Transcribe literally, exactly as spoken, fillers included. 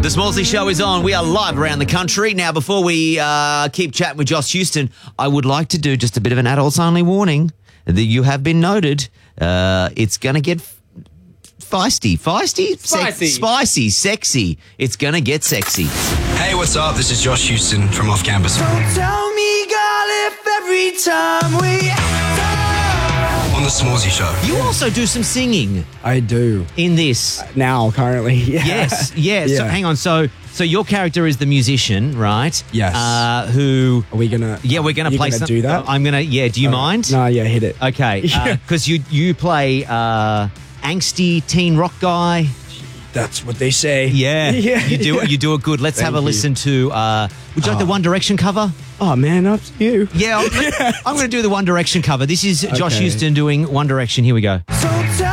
The Smallsy Show is on. We are live around the country. Now, before we uh, keep chatting with Josh Houston, I would like to do just a bit of an adults-only warning that you have been noted. Uh, it's going to get f- feisty. Feisty? Spicy. Se- spicy. Sexy. It's going to get sexy. Hey, what's up? This is Josh Houston from Off Campus. Don't tell me, girl, if every time we On The Smallsy Show. You also do some singing I do. in this. Now, currently. Yeah. Yes, yeah. So Yeah. hang on. So, so your character is the musician, right? Yes. Uh, who? Are we going to... Yeah, we're going to you play gonna some. do that? I'm going to. Yeah. Do you mind? No, yeah, hit it. Okay. Yeah. Because you you play uh, angsty teen rock guy. That's what they say. Yeah. Yeah. You do yeah. it. You do it good. Let's Thank have a you. listen to. Uh, would you like the One Direction cover? Oh, man, up to you. Yeah. I'm, I'm going to do the One Direction cover. This is Josh Okay. Houston doing One Direction. Here we go. So tell